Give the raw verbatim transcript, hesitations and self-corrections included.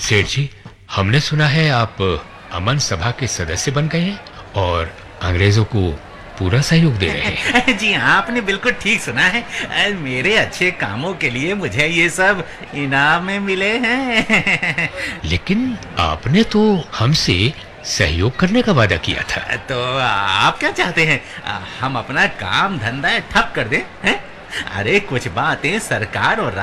सेठ जी, हमने सुना है आप अमन सभा के सदस्य बन गए हैं और अंग्रेजों को पूरा सहयोग दे रहे हैं। जी हाँ, आपने बिल्कुल ठीक सुना है। मेरे अच्छे कामों के लिए मुझे ये सब इनाम में मिले हैं। लेकिन आपने तो हमसे सहयोग करने का वादा किया था। तो आप क्या चाहते हैं, हम अपना काम धंधा ठप कर दें हैं? अरे कुछ बातें सरकार और